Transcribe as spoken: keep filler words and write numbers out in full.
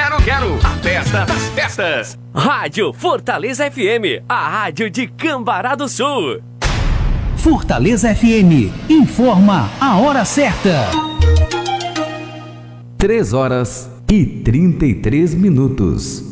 Quero, quero, a festa das festas. Rádio Fortaleza F M, a rádio de Cambará do Sul. Fortaleza F M, informa a hora certa. três horas e trinta e três minutos.